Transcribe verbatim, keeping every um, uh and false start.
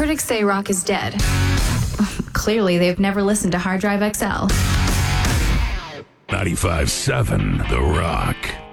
critics say rock is dead. Clearly, they've never listened to Hard Drive X L. ninety-five seven The Rock.